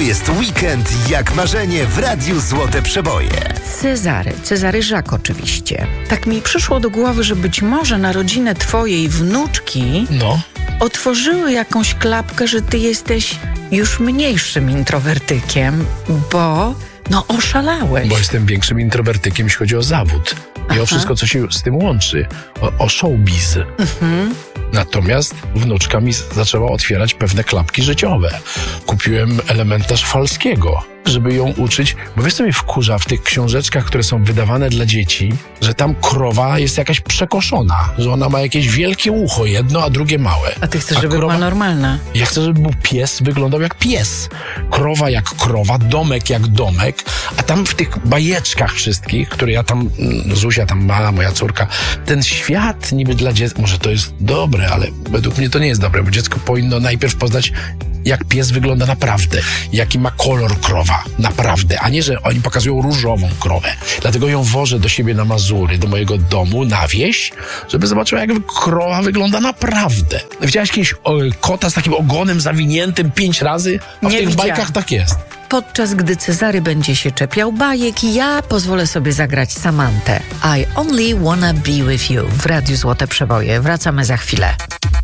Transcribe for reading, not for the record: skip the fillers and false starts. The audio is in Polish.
jest weekend jak marzenie w Radiu Złote Przeboje. Cezary Żak oczywiście. Tak mi przyszło do głowy, że być może na rodzinę twojej wnuczki otworzyły jakąś klapkę, że ty jesteś już mniejszym introwertykiem, bo oszalałeś. Bo jestem większym introwertykiem, jeśli chodzi o zawód. I o wszystko, co się z tym łączy. O showbiz. Natomiast wnuczka mi zaczęła otwierać pewne klapki życiowe. Kupiłem elementarz Falskiego, żeby ją uczyć, bo wiesz, co mnie wkurza w tych książeczkach, które są wydawane dla dzieci, że tam krowa jest jakaś przekoszona, że ona ma jakieś wielkie ucho jedno, a drugie małe. A ty chcesz, żeby była normalna? Ja chcę, żeby był pies, wyglądał jak pies. Krowa jak krowa, domek jak domek, a tam w tych bajeczkach wszystkich, które ja tam, Zuzia tam ma, moja córka, ten świat niby dla dziecka, może to jest dobre, ale według mnie to nie jest dobre, bo dziecko powinno najpierw poznać, jak pies wygląda naprawdę, jaki ma kolor krowa, naprawdę, a nie, że oni pokazują różową krowę. Dlatego ją wożę do siebie na Mazury, do mojego domu, na wieś, żeby zobaczyła, jak krowa wygląda naprawdę. Widziałaś kiedyś kota z takim ogonem zawiniętym 5 razy? A w tych bajkach tak jest. Podczas gdy Cezary będzie się czepiał bajek, ja pozwolę sobie zagrać Samantę. I only wanna be with you w Radiu Złote Przeboje. Wracamy za chwilę.